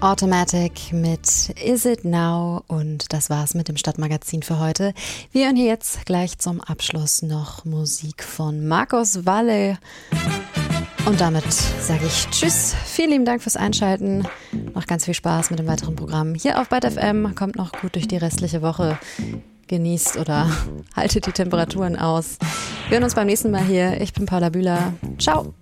Automatic mit Is It Now, und das war's mit dem Stadtmagazin für heute. Wir hören hier jetzt gleich zum Abschluss noch Musik von Marcos Valle. Und damit sage ich Tschüss, vielen lieben Dank fürs Einschalten, noch ganz viel Spaß mit dem weiteren Programm hier auf Byte FM, kommt noch gut durch die restliche Woche, genießt oder haltet die Temperaturen aus. Wir hören uns beim nächsten Mal hier, ich bin Paula Bühler, ciao!